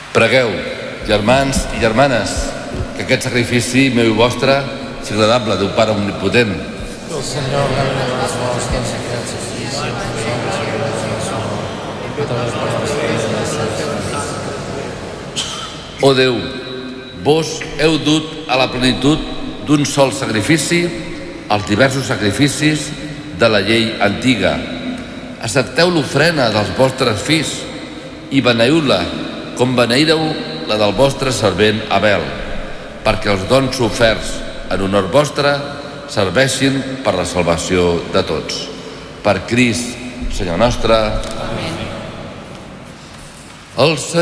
Pregueu, germans i germanes, que aquest sacrifici meu i vostre sigui agradable a Déu Pare Omnipotent. El Senyor reina de les vostres i aquest sacrifici, Ó Déu, vos heu dut a la plenitud d'un sol sacrifici els diversos sacrificis de la llei antiga. Accepteu l'ofrena dels vostres fills i beneieu-la com beneíreu la del vostre servent Abel, perquè els dons oferts en honor vostre serveixin per la salvació de tots. Per Crist, Senyor nostre. Amén.